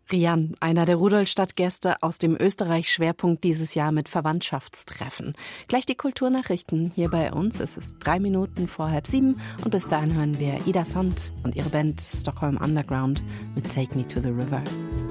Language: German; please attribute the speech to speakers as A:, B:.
A: Rian, einer der Rudolstadt-Gäste aus dem Österreich-Schwerpunkt dieses Jahr mit Verwandtschaftstreffen. Gleich die Kulturnachrichten hier bei uns. Es ist 3 Minuten vor 6:30 und bis dahin hören wir Ida Sand und ihre Band Stockholm Underground mit Take Me to the River.